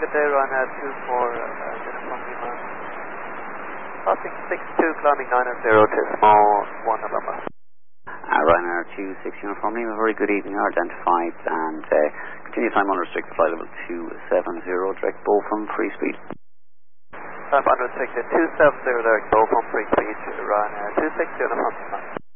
good day, Ryanair 24, Uniform Lima. Passing 62, climbing 900 to small 1 November. Ryanair 26 Uniform Lima, very good evening, identified and continue time unrestricted, flight level 270, direct Beaufort, free speed. Unrestricted 270, direct Beaufort, free speed, Ryanair 26 Uniform Lima.